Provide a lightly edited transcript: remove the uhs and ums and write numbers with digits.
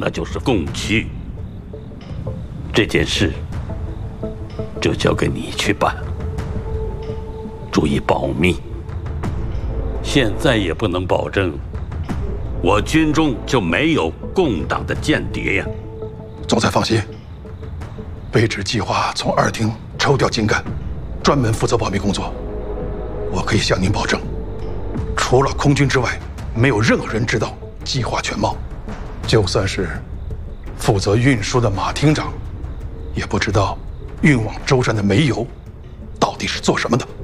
那就是共区。这件事就交给你去办，注意保密。现在也不能保证我军中就没有共党的间谍呀。 总裁放心，卑职计划从2厅抽调精干，专门负责保密工作。我可以向您保证，除了空军之外，没有任何人知道计划全貌。就算是负责运输的马厅长，也不知道运往舟山的煤油到底是做什么的。